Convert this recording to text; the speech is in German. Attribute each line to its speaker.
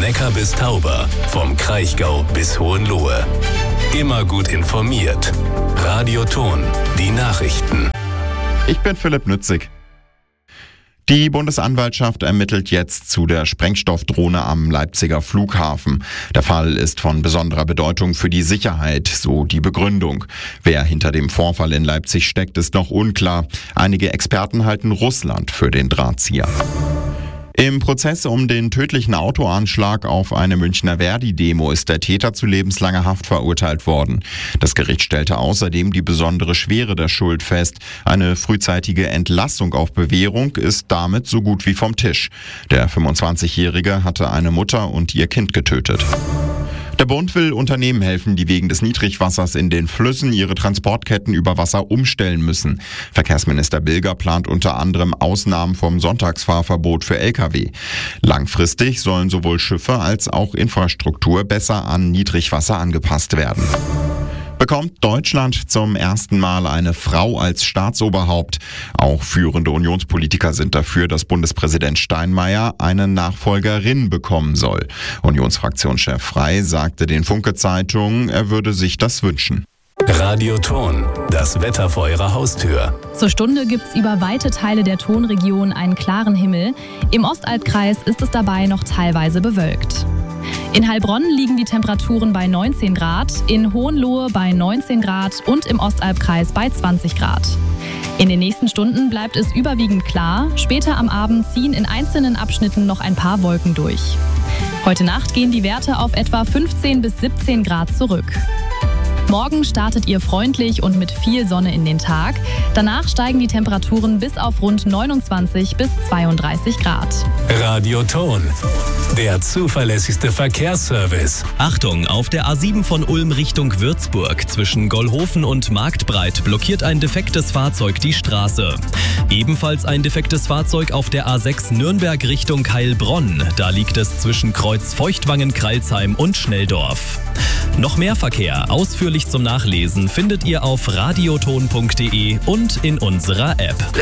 Speaker 1: Neckar bis Tauber, vom Kraichgau bis Hohenlohe. Immer gut informiert. Radio Thon, die Nachrichten.
Speaker 2: Ich bin Philipp Nützig. Die Bundesanwaltschaft ermittelt jetzt zu der Sprengstoffdrohne am Leipziger Flughafen. Der Fall ist von besonderer Bedeutung für die Sicherheit, so die Begründung. Wer hinter dem Vorfall in Leipzig steckt, ist noch unklar. Einige Experten halten Russland für den Drahtzieher. Im Prozess um den tödlichen Autoanschlag auf eine Münchner Verdi-Demo ist der Täter zu lebenslanger Haft verurteilt worden. Das Gericht stellte außerdem die besondere Schwere der Schuld fest. Eine frühzeitige Entlassung auf Bewährung ist damit so gut wie vom Tisch. Der 25-Jährige hatte eine Mutter und ihr Kind getötet. Der Bund will Unternehmen helfen, die wegen des Niedrigwassers in den Flüssen ihre Transportketten über Wasser umstellen müssen. Verkehrsminister Bilger plant unter anderem Ausnahmen vom Sonntagsfahrverbot für Lkw. Langfristig sollen sowohl Schiffe als auch Infrastruktur besser an Niedrigwasser angepasst werden. Bekommt Deutschland zum ersten Mal eine Frau als Staatsoberhaupt. Auch führende Unionspolitiker sind dafür, dass Bundespräsident Steinmeier eine Nachfolgerin bekommen soll. Unionsfraktionschef Frey sagte den Funke-Zeitungen, er würde sich das wünschen.
Speaker 1: Radio Thon, das Wetter vor Ihrer Haustür.
Speaker 3: Zur Stunde gibt's über weite Teile der Thonregion einen klaren Himmel. Im Ostalbkreis ist es dabei noch teilweise bewölkt. In Heilbronn liegen die Temperaturen bei 19 Grad, in Hohenlohe bei 19 Grad und im Ostalbkreis bei 20 Grad. In den nächsten Stunden bleibt es überwiegend klar. Später am Abend ziehen in einzelnen Abschnitten noch ein paar Wolken durch. Heute Nacht gehen die Werte auf etwa 15 bis 17 Grad zurück. Morgen startet ihr freundlich und mit viel Sonne in den Tag. Danach steigen die Temperaturen bis auf rund 29 bis 32 Grad.
Speaker 1: Radio Thon, der zuverlässigste Verkehrsservice.
Speaker 4: Achtung, auf der A7 von Ulm Richtung Würzburg zwischen Gollhofen und Marktbreit blockiert ein defektes Fahrzeug die Straße. Ebenfalls ein defektes Fahrzeug auf der A6 Nürnberg Richtung Heilbronn. Da liegt es zwischen Kreuz Feuchtwangen-Kreilsheim und Schnelldorf. Noch mehr Verkehr ausführlich zum Nachlesen findet ihr auf radiothon.de und in unserer App.